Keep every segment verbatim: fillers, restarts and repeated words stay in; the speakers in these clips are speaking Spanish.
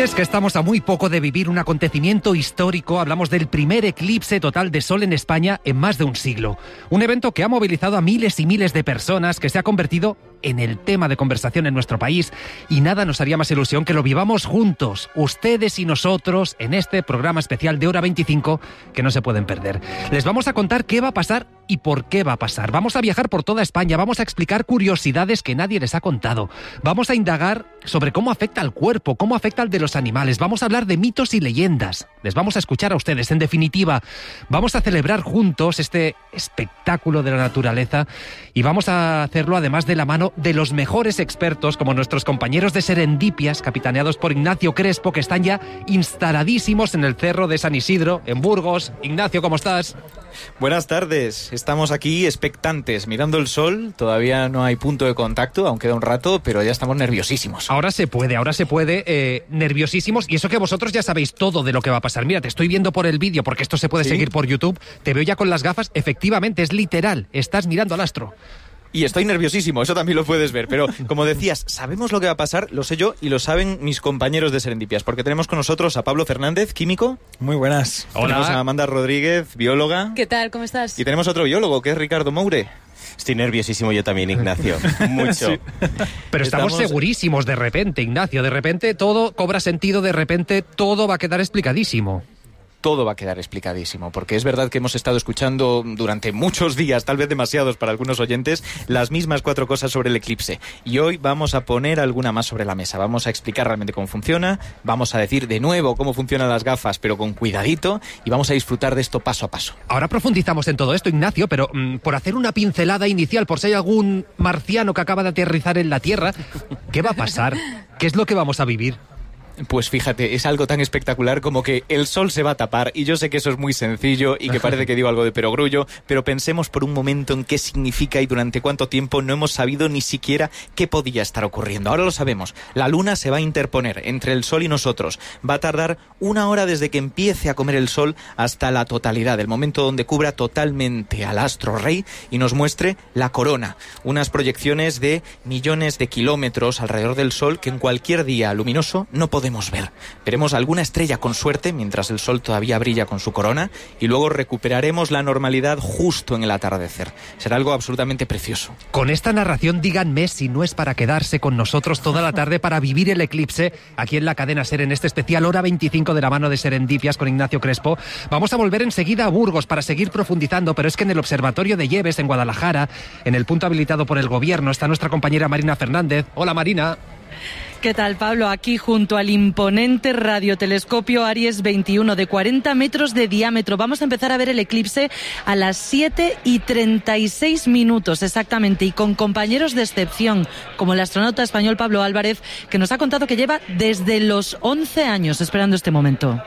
es que estamos a muy poco de vivir un acontecimiento histórico. Hablamos del primer eclipse total de sol en España en más de un siglo. Un evento que ha movilizado a miles y miles de personas, que se ha convertido en el tema de conversación en nuestro país, y nada nos haría más ilusión que lo vivamos juntos, ustedes y nosotros, en este programa especial de Hora veinticinco que no se pueden perder. Les vamos a contar qué va a pasar y por qué va a pasar. Vamos a viajar por toda España, vamos a explicar curiosidades que nadie les ha contado, vamos a indagar sobre cómo afecta al cuerpo, cómo afecta al de los animales, vamos a hablar de mitos y leyendas, les vamos a escuchar a ustedes. En definitiva, vamos a celebrar juntos este espectáculo de la naturaleza y vamos a hacerlo además de la mano de los mejores expertos, como nuestros compañeros de Serendipias, capitaneados por Ignacio Crespo, que están ya instaladísimos en el Cerro de San Isidro, en Burgos. Ignacio, ¿cómo estás? Buenas tardes, estamos aquí expectantes, mirando el sol. Todavía no hay punto de contacto, aún queda un rato, pero ya estamos nerviosísimos. Ahora se puede, ahora se puede, eh, nerviosísimos, y eso que vosotros ya sabéis todo de lo que va a pasar. Mira, te estoy viendo por el vídeo, porque esto se puede ¿Sí? seguir por YouTube, te veo ya con las gafas, efectivamente, es literal, estás mirando al astro. Y estoy nerviosísimo, eso también lo puedes ver, pero como decías, sabemos lo que va a pasar, lo sé yo y lo saben mis compañeros de Serendipias, porque tenemos con nosotros a Pablo Fernández, químico. Muy buenas. Hola. Tenemos a Amanda Rodríguez, bióloga. ¿Qué tal? ¿Cómo estás? Y tenemos otro biólogo, que es Ricardo Moure. Estoy nerviosísimo yo también, Ignacio. Mucho. Sí. Pero estamos, estamos segurísimos de repente, Ignacio. De repente todo cobra sentido, de repente todo va a quedar explicadísimo. Todo va a quedar explicadísimo, porque es verdad que hemos estado escuchando durante muchos días, tal vez demasiados para algunos oyentes, las mismas cuatro cosas sobre el eclipse. Y hoy vamos a poner alguna más sobre la mesa. Vamos a explicar realmente cómo funciona, vamos a decir de nuevo cómo funcionan las gafas, pero con cuidadito, y vamos a disfrutar de esto paso a paso. Ahora profundizamos en todo esto, Ignacio, pero mmm, por hacer una pincelada inicial, por si hay algún marciano que acaba de aterrizar en la Tierra, ¿qué va a pasar? ¿Qué es lo que vamos a vivir? Pues fíjate, es algo tan espectacular como que el sol se va a tapar, y yo sé que eso es muy sencillo y que parece que digo algo de perogrullo, pero pensemos por un momento en qué significa y durante cuánto tiempo no hemos sabido ni siquiera qué podía estar ocurriendo. Ahora lo sabemos, la luna se va a interponer entre el sol y nosotros. Va a tardar una hora desde que empiece a comer el sol hasta la totalidad, el momento donde cubra totalmente al astro rey y nos muestre la corona, unas proyecciones de millones de kilómetros alrededor del sol que en cualquier día luminoso no podemos ver. Veremos alguna estrella con suerte mientras el sol todavía brilla con su corona, y luego recuperaremos la normalidad justo en el atardecer. Será algo absolutamente precioso. Con esta narración, díganme si no es para quedarse con nosotros toda la tarde para vivir el eclipse aquí en la cadena SER, en este especial Hora veinticinco de la mano de Serendipias con Ignacio Crespo. Vamos a volver enseguida a Burgos para seguir profundizando, pero es que en el Observatorio de Lleves, en Guadalajara, en el punto habilitado por el gobierno, está nuestra compañera Marina Fernández. Hola, Marina. ¿Qué tal, Pablo? Aquí junto al imponente radiotelescopio Aries veintiuno de cuarenta metros de diámetro. Vamos a empezar a ver el eclipse a las siete y treinta y seis minutos exactamente, y con compañeros de excepción, como el astronauta español Pablo Álvarez, que nos ha contado que lleva desde los once años esperando este momento.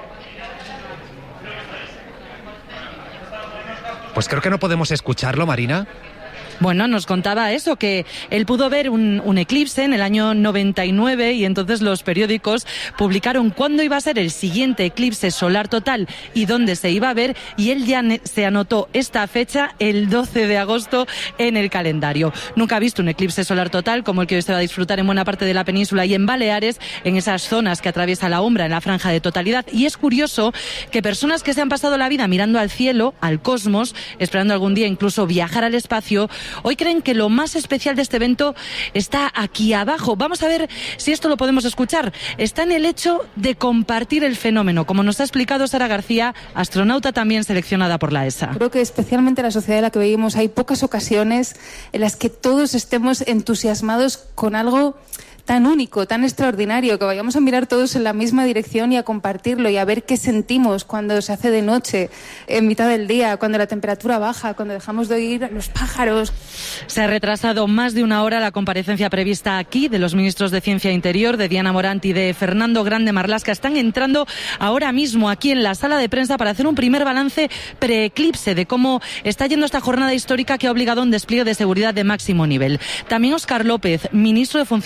Pues creo que no podemos escucharlo, Marina. Bueno, nos contaba eso, que él pudo ver un, un eclipse en el año noventa y nueve, y entonces los periódicos publicaron cuándo iba a ser el siguiente eclipse solar total y dónde se iba a ver, y él ya se anotó esta fecha, el doce de agosto, en el calendario. Nunca ha visto un eclipse solar total como el que hoy se va a disfrutar en buena parte de la península y en Baleares, en esas zonas que atraviesa la umbra en la franja de totalidad. Y es curioso que personas que se han pasado la vida mirando al cielo, al cosmos, esperando algún día incluso viajar al espacio, hoy creen que lo más especial de este evento está aquí abajo. Vamos a ver si esto lo podemos escuchar. Está en el hecho de compartir el fenómeno, como nos ha explicado Sara García, astronauta también seleccionada por la E S A. Creo que especialmente en la sociedad en la que vivimos hay pocas ocasiones en las que todos estemos entusiasmados con algo tan único, tan extraordinario, que vayamos a mirar todos en la misma dirección y a compartirlo y a ver qué sentimos cuando se hace de noche, en mitad del día, cuando la temperatura baja, cuando dejamos de oír a los pájaros. Se ha retrasado más de una hora la comparecencia prevista aquí de los ministros de Ciencia e Interior, de Diana Morant y de Fernando Grande Marlaska. Están entrando ahora mismo aquí en la sala de prensa para hacer un primer balance preeclipse de cómo está yendo esta jornada histórica que ha obligado a un despliegue de seguridad de máximo nivel. También Óscar López, ministro de Función Pública,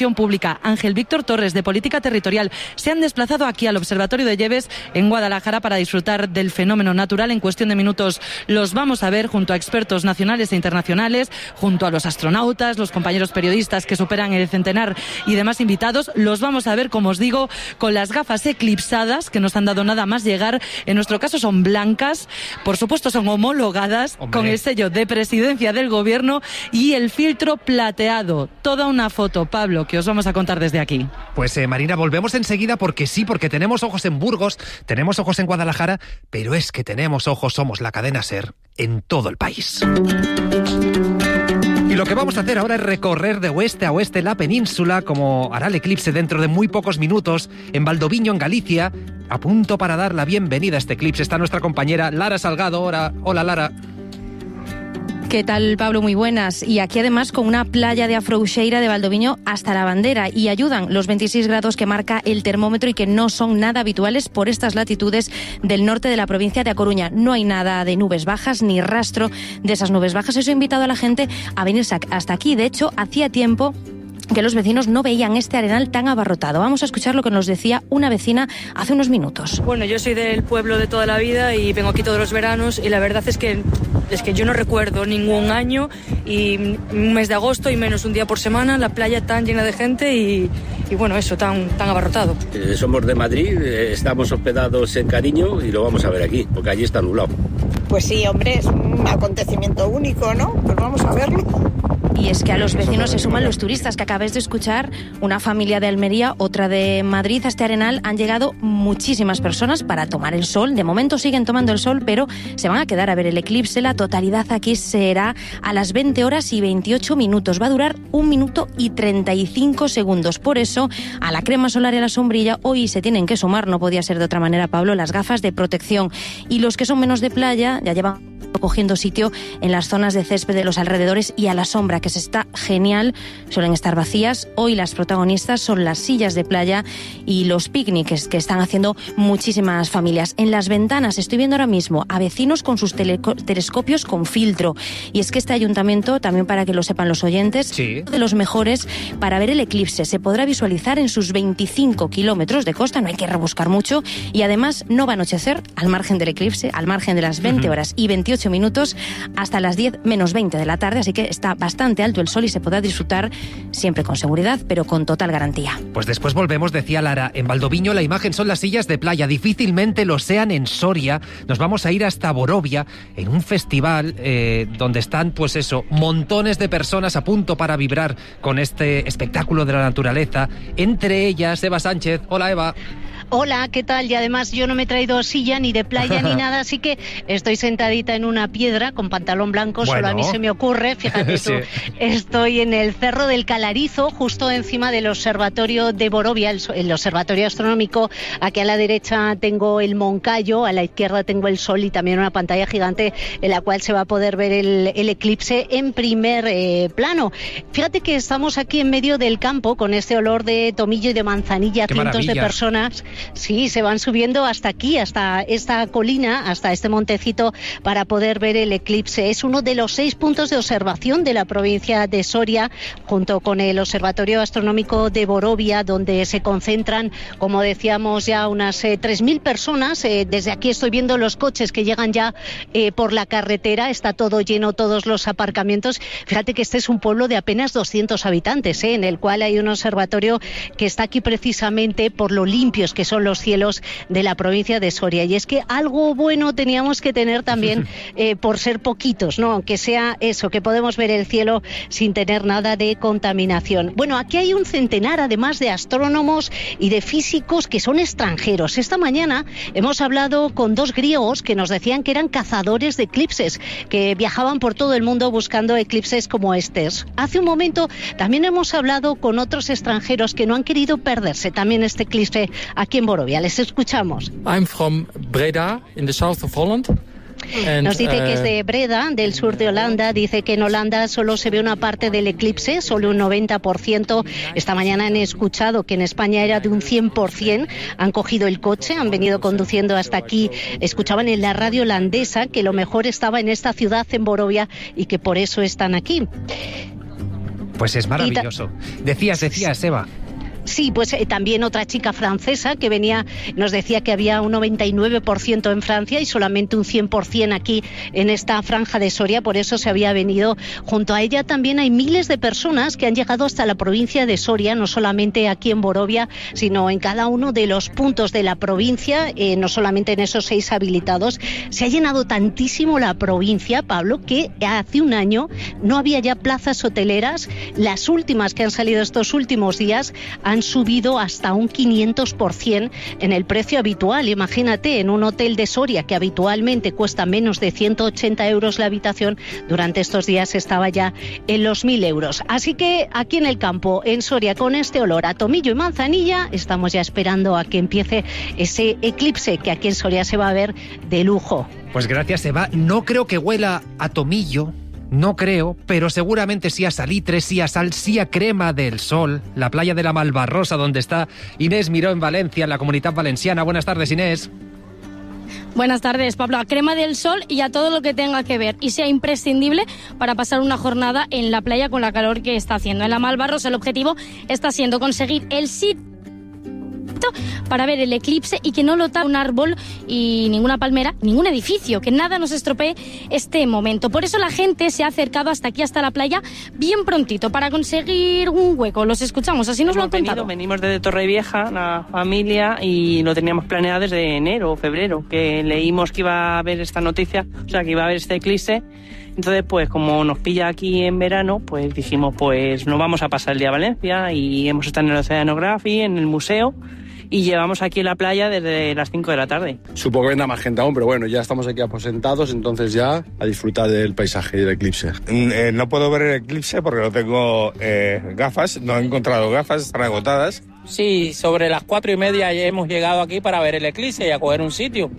Económica, Ángel Víctor Torres, de Política Territorial, se han desplazado aquí al Observatorio de Lleves en Guadalajara para disfrutar del fenómeno natural. En cuestión de minutos los vamos a ver junto a expertos nacionales e internacionales, junto a los astronautas, los compañeros periodistas que superan el centenar y demás invitados. Los vamos a ver, como os digo, con las gafas eclipsadas que nos han dado nada más llegar. En nuestro caso son blancas, por supuesto son homologadas, Hombre. con el sello de presidencia del gobierno y el filtro plateado. Toda una foto, Pablo, que os vamos a contar desde aquí. Pues eh, Marina, volvemos enseguida porque sí, porque tenemos ojos en Burgos, tenemos ojos en Guadalajara, pero es que tenemos ojos, somos la cadena SER, en todo el país. Y lo que vamos a hacer ahora es recorrer de oeste a oeste la península, como hará el eclipse dentro de muy pocos minutos, en Valdoviño, en Galicia. A punto para dar la bienvenida a este eclipse está nuestra compañera Lara Salgado. Hola, hola Lara. ¿Qué tal, Pablo? Muy buenas. Y aquí además con una playa de Afrouxeira de Valdoviño hasta la bandera. Y ayudan los veintiséis grados que marca el termómetro y que no son nada habituales por estas latitudes del norte de la provincia de A Coruña. No hay nada de nubes bajas ni rastro de esas nubes bajas. Eso ha invitado a la gente a venirse hasta aquí. De hecho, hacía tiempo que los vecinos no veían este arenal tan abarrotado. Vamos a escuchar lo que nos decía una vecina hace unos minutos. Bueno, yo soy del pueblo de toda la vida y vengo aquí todos los veranos y la verdad es que es que yo no recuerdo ningún año y un mes de agosto y menos un día por semana, la playa tan llena de gente y, y bueno, eso, tan, tan abarrotado. Eh, somos de Madrid, eh, estamos hospedados en Cariño y lo vamos a ver aquí, porque allí está nublado. Pues sí, hombre, es un acontecimiento único, ¿no? Pues vamos a verlo. Y es que a los vecinos se suman los turistas que acabáis de escuchar. Una familia de Almería, otra de Madrid. A este arenal han llegado muchísimas personas para tomar el sol. De momento siguen tomando el sol, pero se van a quedar a ver el eclipse. La totalidad aquí será a las veinte horas y veintiocho minutos. Va a durar un minuto y treinta y cinco segundos. Por eso, a la crema solar y a la sombrilla, hoy se tienen que sumar, no podía ser de otra manera, Pablo, las gafas de protección. Y los que son menos de playa ya llevan cogiendo sitio en las zonas de césped de los alrededores y a la sombra, que se está genial. Suelen estar vacías. Hoy las protagonistas son las sillas de playa y los picnics que están haciendo muchísimas familias. En las ventanas estoy viendo ahora mismo a vecinos con sus teleco- telescopios con filtro. Y es que este ayuntamiento, también para que lo sepan los oyentes, sí, de los mejores para ver el eclipse. Se podrá visualizar en sus veinticinco kilómetros de costa, no hay que rebuscar mucho, y además no va a anochecer al margen del eclipse, al margen de las veinte horas y veintiocho minutos hasta las diez menos veinte de la tarde, así que está bastante alto el sol y se podrá disfrutar siempre con seguridad, pero con total garantía. Pues después volvemos, decía Lara. En Valdoviño la imagen son las sillas de playa, difícilmente lo sean en Soria. Nos vamos a ir hasta Borovia en un festival eh, donde están, pues eso, montones de personas a punto para vibrar con este espectáculo de la naturaleza. Entre ellas, Eva Sánchez. Hola, Eva. Hola, ¿qué tal? Y además yo no me he traído silla ni de playa ni nada, así que estoy sentadita en una piedra con pantalón blanco, bueno. Solo a mí se me ocurre, fíjate tú, sí. Estoy en el Cerro del Calarizo, justo encima del observatorio de Borovia, el, el observatorio astronómico. Aquí a la derecha tengo el Moncayo, a la izquierda tengo el sol y también una pantalla gigante en la cual se va a poder ver el, el eclipse en primer eh, plano. Fíjate que estamos aquí en medio del campo con este olor de tomillo y de manzanilla, Qué cientos maravilla. de personas. Sí, se van subiendo hasta aquí, hasta esta colina, hasta este montecito para poder ver el eclipse. Es uno de los seis puntos de observación de la provincia de Soria, junto con el Observatorio Astronómico de Borovia, donde se concentran, como decíamos, ya unas eh, tres mil personas. Eh, desde aquí estoy viendo los coches que llegan ya eh, por la carretera, está todo lleno, todos los aparcamientos. Fíjate que este es un pueblo de apenas doscientos habitantes, eh, en el cual hay un observatorio que está aquí precisamente por lo limpios que son los cielos de la provincia de Soria. Y es que algo bueno teníamos que tener también eh, por ser poquitos, ¿no? Aunque sea eso, que podemos ver el cielo sin tener nada de contaminación. Bueno, aquí hay un centenar además de astrónomos y de físicos que son extranjeros. Esta mañana hemos hablado con dos griegos que nos decían que eran cazadores de eclipses, que viajaban por todo el mundo buscando eclipses como estos. Hace un momento también hemos hablado con otros extranjeros que no han querido perderse también este eclipse aquí en Borovia. Les escuchamos. I'm from Breda, in the south of Holland. And, Nos dice uh, que es de Breda, del sur de Holanda. Dice que en Holanda solo se ve una parte del eclipse, solo un noventa por ciento. Esta mañana han escuchado que en España era de un cien por ciento. Han cogido el coche, han venido conduciendo hasta aquí. Escuchaban en la radio holandesa que lo mejor estaba en esta ciudad, en Borovia, y que por eso están aquí. Pues es maravilloso. Decías, decías, Eva. Sí, pues eh, también otra chica francesa que venía, nos decía que había un noventa y nueve por ciento en Francia y solamente un cien por ciento aquí en esta franja de Soria, por eso se había venido junto a ella. También hay miles de personas que han llegado hasta la provincia de Soria, no solamente aquí en Borovia, sino en cada uno de los puntos de la provincia, eh, no solamente en esos seis habilitados. Se ha llenado tantísimo la provincia, Pablo, que hace un año no había ya plazas hoteleras. Las últimas que han salido estos últimos días han subido hasta un quinientos por ciento en el precio habitual. Imagínate, en un hotel de Soria que habitualmente cuesta menos de ciento ochenta euros la habitación, durante estos días estaba ya en los mil euros. Así que aquí en el campo, en Soria, con este olor a tomillo y manzanilla, estamos ya esperando a que empiece ese eclipse que aquí en Soria se va a ver de lujo. Pues gracias, Eva. No creo que huela a tomillo, no creo, pero seguramente sí a salitre, sí a sal, sí a crema del sol. La playa de la Malvarrosa, donde está Inés Miró en Valencia, en la Comunidad Valenciana. Buenas tardes, Inés. Buenas tardes, Pablo. A crema del sol y a todo lo que tenga que ver y sea imprescindible para pasar una jornada en la playa con la calor que está haciendo. En la Malvarrosa el objetivo está siendo conseguir el sitio para ver el eclipse y que no lo tape un árbol y ninguna palmera, ningún edificio, que nada nos estropee este momento. Por eso la gente se ha acercado hasta aquí, hasta la playa, bien prontito, para conseguir un hueco. Los escuchamos, así nos lo han contado. Venimos desde Torrevieja, la familia, y lo teníamos planeado desde enero o febrero, que leímos que iba a haber esta noticia, o sea, que iba a haber este eclipse. Entonces, pues como nos pilla aquí en verano, pues dijimos, pues nos vamos a pasar el día a Valencia, y hemos estado en el Oceanography, en el museo, y llevamos aquí en la playa desde las cinco de la tarde. Supongo que vendrá más gente aún, pero bueno, ya estamos aquí aposentados, entonces ya a disfrutar del paisaje y del eclipse. Eh, no puedo ver el eclipse porque no tengo eh, gafas, no he encontrado gafas, están agotadas. Sí, sobre las cuatro y media ya hemos llegado aquí para ver el eclipse y a coger un sitio.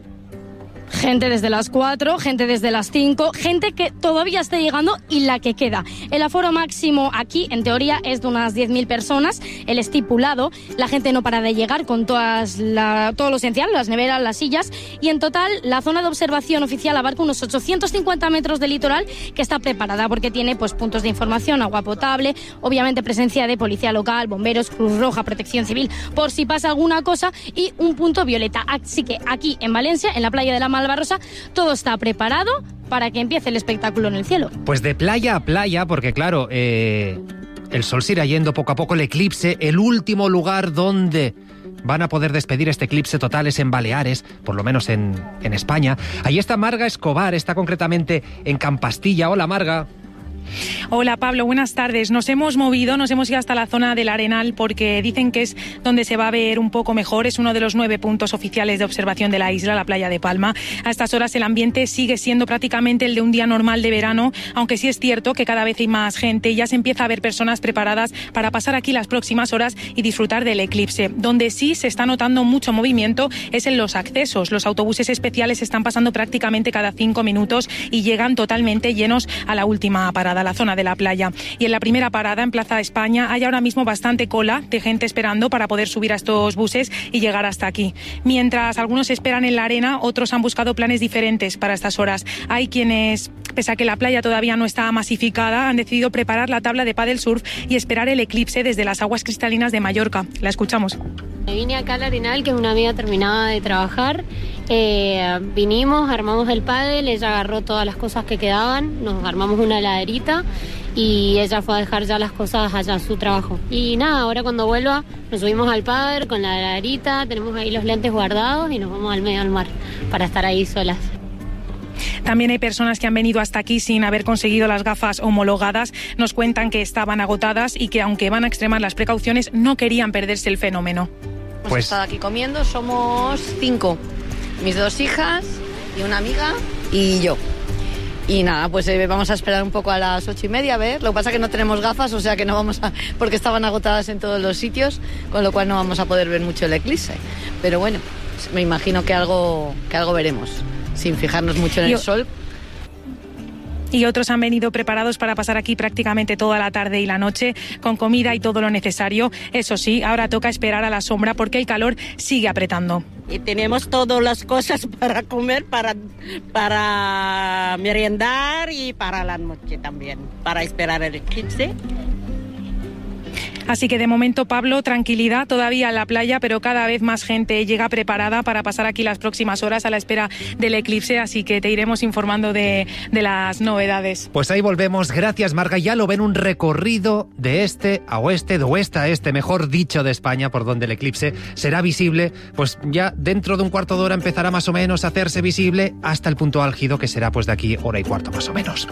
Gente desde las cuatro, gente desde las cinco, gente que todavía está llegando y la que queda. El aforo máximo aquí, en teoría, es de unas diez mil personas, el estipulado. La gente no para de llegar con todas la, todo lo esencial, las neveras, las sillas, y en total la zona de observación oficial abarca unos ochocientos cincuenta metros de litoral, que está preparada porque tiene pues puntos de información, agua potable, obviamente presencia de policía local, bomberos, Cruz Roja, Protección Civil, por si pasa alguna cosa, y un punto violeta. Así que aquí en Valencia, en la playa de la Malvarrosa, todo está preparado para que empiece el espectáculo en el cielo. Pues de playa a playa, porque claro, eh, el sol se irá yendo poco a poco, el eclipse, el último lugar donde van a poder despedir este eclipse total es en Baleares, por lo menos en, en España. Ahí está Marga Escobar, está concretamente en Campastilla. Hola, Marga. Hola Pablo, buenas tardes. Nos hemos movido, nos hemos ido hasta la zona del Arenal porque dicen que es donde se va a ver un poco mejor. Es uno de los nueve puntos oficiales de observación de la isla, la playa de Palma. A estas horas el ambiente sigue siendo prácticamente el de un día normal de verano, aunque sí es cierto que cada vez hay más gente y ya se empieza a ver personas preparadas para pasar aquí las próximas horas y disfrutar del eclipse. Donde sí se está notando mucho movimiento es en los accesos. Los autobuses especiales están pasando prácticamente cada cinco minutos y llegan totalmente llenos a la última parada, la zona de la playa. Y en la primera parada, en Plaza España, hay ahora mismo bastante cola de gente esperando para poder subir a estos buses y llegar hasta aquí. Mientras algunos esperan en la arena, otros han buscado planes diferentes para estas horas. Hay quienes, pese a que la playa todavía no está masificada, han decidido preparar la tabla de pádel surf y esperar el eclipse desde las aguas cristalinas de Mallorca. La escuchamos. Me vine acá al Arenal, que una amiga terminaba de trabajar. Eh, vinimos, armamos el pádel, ella agarró todas las cosas que quedaban, nos armamos una heladerita y ella fue a dejar ya las cosas allá a su trabajo. Y nada, ahora cuando vuelva nos subimos al pádel con la heladerita, tenemos ahí los lentes guardados y nos vamos al medio del mar para estar ahí solas. También hay personas que han venido hasta aquí sin haber conseguido las gafas homologadas. Nos cuentan que estaban agotadas y que aunque van a extremar las precauciones, no querían perderse el fenómeno. Hemos pues... estado aquí comiendo, somos cinco. Mis dos hijas y una amiga y yo. Y nada, pues eh, vamos a esperar un poco a las ocho y media a ver. Lo que pasa es que no tenemos gafas, o sea que no vamos a... porque estaban agotadas en todos los sitios, con lo cual no vamos a poder ver mucho el eclipse. Pero bueno, me imagino que algo, que algo veremos, sin fijarnos mucho en el yo... sol. Y otros han venido preparados para pasar aquí prácticamente toda la tarde y la noche, con comida y todo lo necesario. Eso sí, ahora toca esperar a la sombra porque el calor sigue apretando. Y tenemos todas las cosas para comer, para, para merendar y para la noche también, para esperar el eclipse. Así que de momento, Pablo, tranquilidad todavía en la playa, pero cada vez más gente llega preparada para pasar aquí las próximas horas a la espera del eclipse, así que te iremos informando de, de las novedades. Pues ahí volvemos. Gracias, Marga. Ya lo ven, un recorrido de este a oeste, de oeste a este, mejor dicho, de España, por donde el eclipse será visible. Pues ya dentro de un cuarto de hora empezará más o menos a hacerse visible hasta el punto álgido, que será pues de aquí hora y cuarto más o menos.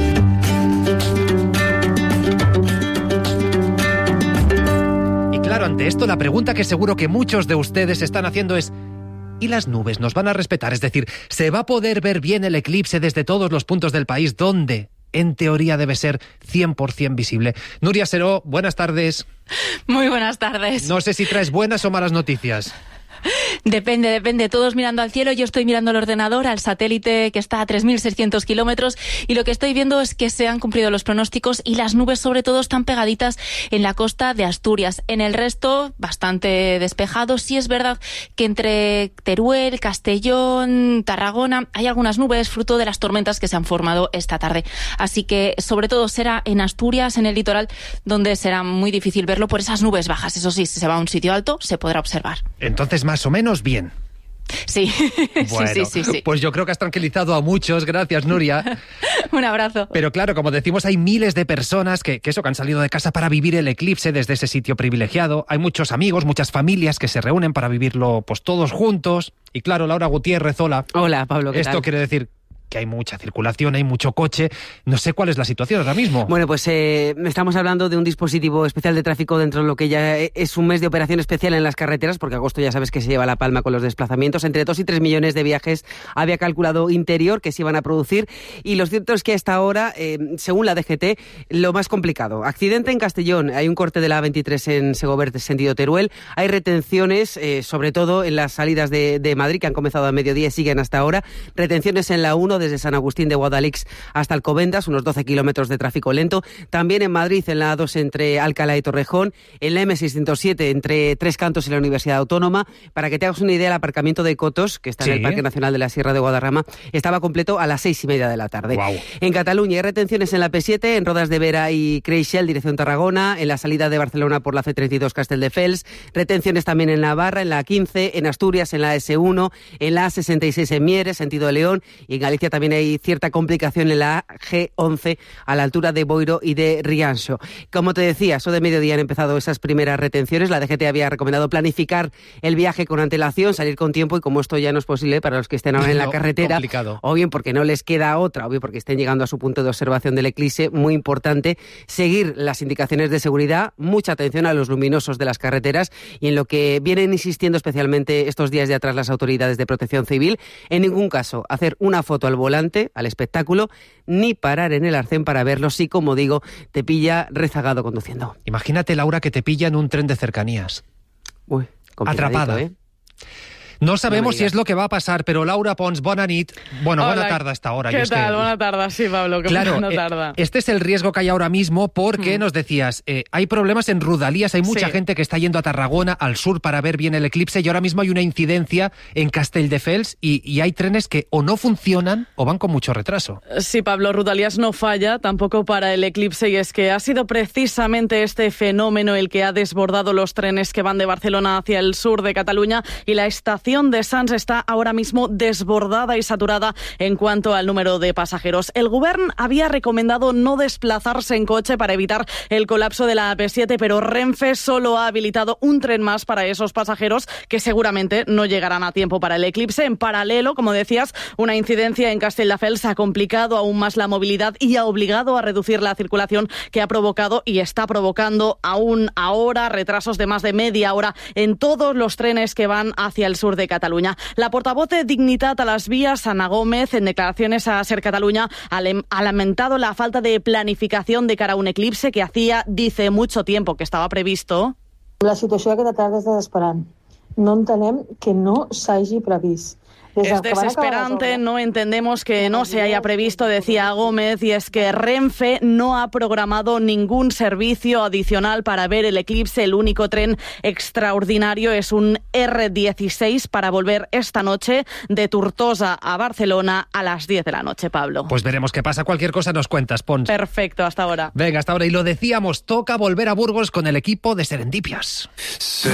Y claro, ante esto la pregunta que seguro que muchos de ustedes están haciendo es: ¿y las nubes nos van a respetar? Es decir, ¿se va a poder ver bien el eclipse desde todos los puntos del país donde, en teoría, debe ser cien por ciento visible? Nuria Seró, buenas tardes. Muy buenas tardes. No sé si traes buenas o malas noticias. Depende, depende. Todos mirando al cielo, yo estoy mirando el ordenador, al satélite que está a tres mil seiscientos kilómetros, y lo que estoy viendo es que se han cumplido los pronósticos y las nubes sobre todo están pegaditas en la costa de Asturias. En el resto, bastante despejado. Sí es verdad que entre Teruel, Castellón, Tarragona, hay algunas nubes fruto de las tormentas que se han formado esta tarde. Así que sobre todo será en Asturias, en el litoral, donde será muy difícil verlo por esas nubes bajas. Eso sí, si se va a un sitio alto, se podrá observar. Entonces, más o menos bien. Sí. Bueno, sí, sí, sí, sí. Pues yo creo que has tranquilizado a muchos. Gracias, Nuria. Un abrazo. Pero claro, como decimos, hay miles de personas que, que eso, que han salido de casa para vivir el eclipse desde ese sitio privilegiado. Hay muchos amigos, muchas familias que se reúnen para vivirlo pues todos juntos. Y claro, Laura Gutiérrez, hola. Hola, Pablo, ¿qué Esto tal? quiere decir que hay mucha circulación, hay mucho coche. No sé cuál es la situación ahora mismo. Bueno, pues eh, estamos hablando de un dispositivo especial de tráfico dentro de lo que ya es un mes de operación especial en las carreteras, porque agosto ya sabes que se lleva la palma con los desplazamientos. Entre dos y tres millones de viajes había calculado Interior que se iban a producir, y lo cierto es que hasta ahora, eh, según la D G T, lo más complicado. Accidente en Castellón, hay un corte de la A veintitrés en Segovert, sentido Teruel. Hay retenciones, eh, sobre todo en las salidas de, de Madrid, que han comenzado a mediodía y siguen hasta ahora. Retenciones en la uno desde San Agustín de Guadalix hasta Alcobendas, unos doce kilómetros de tráfico lento. También en Madrid, en la A dos entre Alcalá y Torrejón, en la eme seiscientos siete entre Tres Cantos y la Universidad Autónoma. Para que te hagas una idea, el aparcamiento de Cotos, que está sí. en el Parque Nacional de la Sierra de Guadarrama, estaba completo a las seis y media de la tarde. Wow. En Cataluña hay retenciones en la P siete, en Rodas de Vera y Creixell, dirección Tarragona, en la salida de Barcelona por la ce treinta y dos Castelldefels, retenciones también en Navarra, en la A quince, en Asturias, en la ese uno, en la A sesenta y seis en Mieres, sentido de León, y en Galicia también hay cierta complicación en la ge once a la altura de Boiro y de Rianxo. Como te decía, eso de mediodía han empezado esas primeras retenciones. La D G T había recomendado planificar el viaje con antelación, salir con tiempo, y como esto ya no es posible para los que estén ahora en la carretera, complicado. O bien porque no les queda otra, o bien porque estén llegando a su punto de observación del eclipse, muy importante seguir las indicaciones de seguridad, mucha atención a los luminosos de las carreteras, y en lo que vienen insistiendo especialmente estos días de atrás las autoridades de protección civil, en ningún caso hacer una foto al volante, al espectáculo, ni parar en el arcén para verlo si, como digo, te pilla rezagado conduciendo. Imagínate, Laura, que te pilla en un tren de cercanías. Uy, atrapada. ¿eh? No sabemos no si es lo que va a pasar, pero Laura Pons, bona nit. Bueno, Hola, buena tarde hasta ahora. ¿Qué Yo es tal? que... Buena tarde, sí, Pablo. Qué claro, buena eh, tarde. este es el riesgo que hay ahora mismo porque Mm. nos decías, eh, hay problemas en Rodalías, hay mucha Sí. gente que está yendo a Tarragona, al sur, para ver bien el eclipse, y ahora mismo hay una incidencia en Castelldefels y, y hay trenes que o no funcionan o van con mucho retraso. Sí, Pablo, Rodalías no falla tampoco para el eclipse, y es que ha sido precisamente este fenómeno el que ha desbordado los trenes que van de Barcelona hacia el sur de Cataluña, y la estación de Sants está ahora mismo desbordada y saturada en cuanto al número de pasajeros. El Govern había recomendado no desplazarse en coche para evitar el colapso de la A P siete, pero Renfe solo ha habilitado un tren más para esos pasajeros que seguramente no llegarán a tiempo para el eclipse. En paralelo, como decías, una incidencia en Castelldefels ha complicado aún más la movilidad y ha obligado a reducir la circulación, que ha provocado y está provocando aún ahora retrasos de más de media hora en todos los trenes que van hacia el sur de Cataluña. La portavoz de Dignitat a las vías, Ana Gómez, en declaraciones a Ser Cataluña, ha lamentado la falta de planificación de cara a un eclipse que hacía, dice, mucho tiempo que estaba previsto. La situació aquesta tarda és desesperant. No entenem que no s'hagi previst. Es desesperante, no entendemos que no se haya previsto, decía Gómez, y es que Renfe no ha programado ningún servicio adicional para ver el eclipse. El único tren extraordinario es un erre dieciséis para volver esta noche de Tortosa a Barcelona a las diez de la noche, Pablo. Pues veremos qué pasa. Cualquier cosa nos cuentas, Pons. Perfecto, hasta ahora. Venga, hasta ahora. Y lo decíamos, toca volver a Burgos con el equipo de Serendipias.